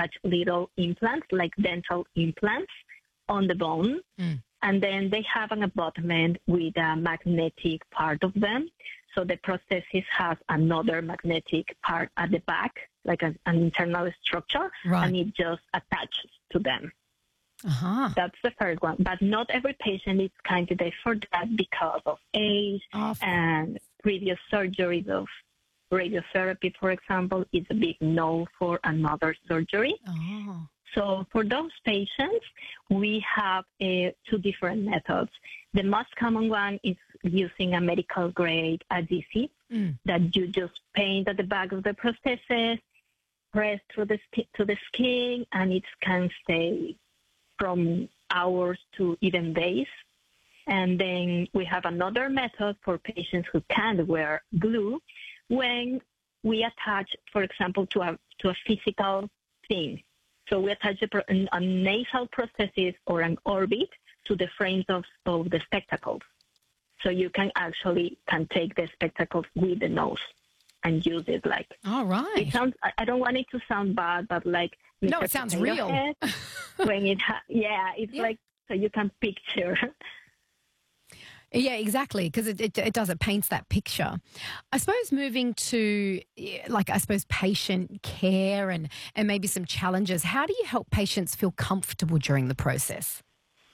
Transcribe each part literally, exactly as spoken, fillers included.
attach little implants, like dental implants, on the bone. Mm. And then they have an abutment with a magnetic part of them. So the prosthesis has another magnetic part at the back, like a, an internal structure, Right. and it just attaches to them. Uh-huh. That's the first one. But not every patient is candidate for that because of age Oh, and previous surgeries of radiotherapy, for example, is a big no for another surgery. oh. So for those patients, we have uh, two different methods. The most common one is using a medical grade adhesive Mm. that you just paint at the back of the prosthesis, press through the, sk- to the skin, and it can stay from hours to even days. And then we have another method for patients who can't wear glue when we attach, for example, to a, to a physical thing. So we attach a, pro- a nasal prosthesis or an orbit to the frames of, of the spectacles. So you can actually can take the spectacles with the nose and use it like. All right. It sounds. I I don't want it to sound bad, but like. No, Mister it sounds Potato real. Head, when it, ha- yeah, it's Yeah. like so you can picture. Yeah, exactly, because it, it, it does, it paints that picture. I suppose moving to, yeah, like, I suppose patient care and, and maybe some challenges, how do you help patients feel comfortable during the process?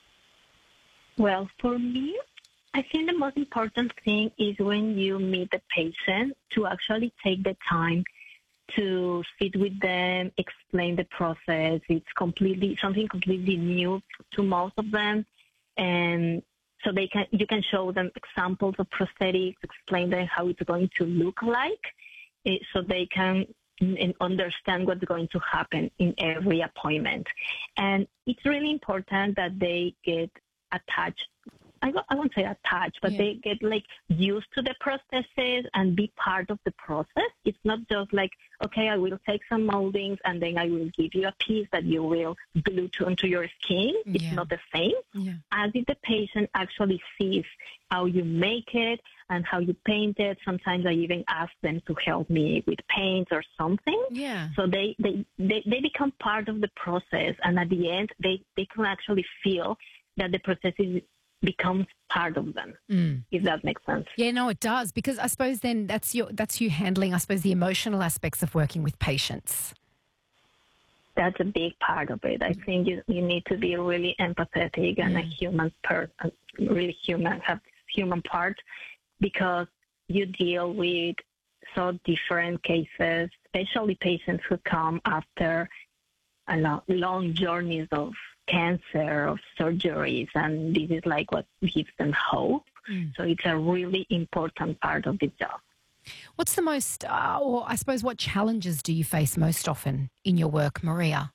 Well, for me, I think the most important thing is when you meet the patient to actually take the time to sit with them, explain the process. It's completely something completely new to most of them, and so they can you can show them examples of prosthetics, explain them how it's going to look like, eh, so they can mm, understand what's going to happen in every appointment. And it's really important that they get attached. I, I won't say attached, but Yeah. they get like used to the prosthesis and be part of the process. It's not just like, okay, I will take some moldings and then I will give you a piece that you will glue to onto your skin. It's Yeah. not the same. Yeah. As if the patient actually sees how you make it and how you paint it. Sometimes I even ask them to help me with paint or something. Yeah. So they, they, they, they become part of the process. And at the end, they, they can actually feel that the process is becomes part of them, Mm. if that makes sense. Yeah, no, it does, because I suppose then that's your that's you handling, I suppose, the emotional aspects of working with patients. That's a big part of it. I think you, you need to be really empathetic and a Mm. human person, really human, have this human part, because you deal with so different cases, especially patients who come after a long, long journeys of cancer, of surgeries, and this is like what gives them hope. Mm. So it's a really important part of the job. What's the most, uh, or I suppose, what challenges do you face most often in your work, Maria?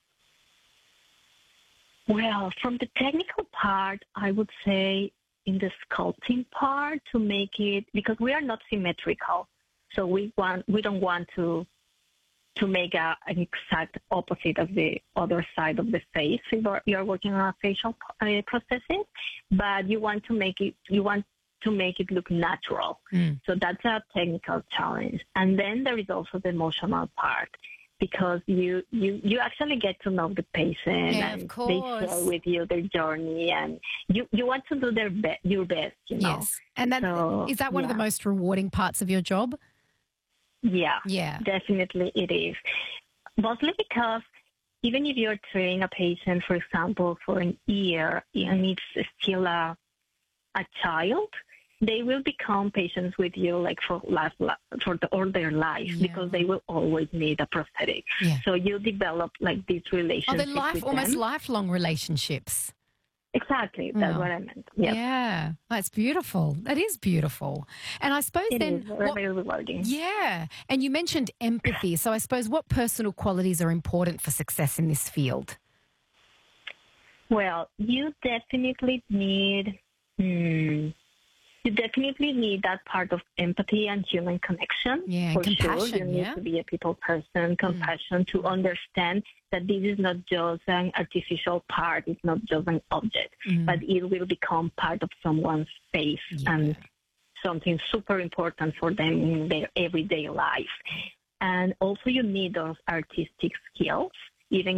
Well, from the technical part, I would say in the sculpting part to make it, because we are not symmetrical, so we want we don't want to to make a, an exact opposite of the other side of the face if you're- you're working on a facial uh, prosthesis, but you want to make it you want to make it look natural. Mm. So that's a technical challenge. And then there is also the emotional part, because you, you, you actually get to know the patient, Yeah, of and they course. share with you their journey, and you, you want to do their be- your best, you know. Yes. And that, So, is that one of the yeah. most rewarding parts of your job? Yeah, Yeah. definitely it is. Mostly because even if you're treating a patient, for example, for an year, and it's still a, a child, they will become patients with you like for life, for the, all their life, Yeah. because they will always need a prosthetic. Yeah. So you develop like this Oh, relationship they're life, with almost them. lifelong relationships. Exactly, that's Oh. what I meant. Yeah, Yeah. That's beautiful. That is beautiful. And I suppose it then, is very, what- very rewarding. yeah. And you mentioned empathy. So I suppose what personal qualities are important for success in this field? Well, you definitely need, hmm, you definitely need that part of empathy and human connection. Yeah, for compassion, sure. You need yeah? to be a people person, compassion, to understand that this is not just an artificial part, it's not just an object, Mm. but it will become part of someone's face Yeah. and something super important for them in their everyday life. And also you need those artistic skills, even